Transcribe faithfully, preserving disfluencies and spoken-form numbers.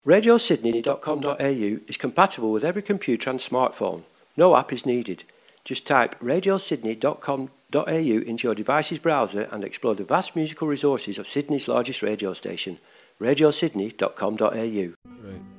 radio sydney dot com dot a u is compatible with every computer and smartphone. No app is needed. Just type radio sydney dot com dot a u into your device's browser and explore the vast musical resources of Sydney's largest radio station, radio sydney dot com dot a u. Right.